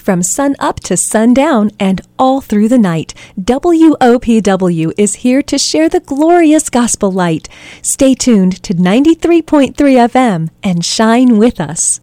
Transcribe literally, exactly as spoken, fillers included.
From sun up to sundown and all through the night, W O P W is here to share the glorious gospel light. Stay tuned to ninety-three point three F M and shine with us.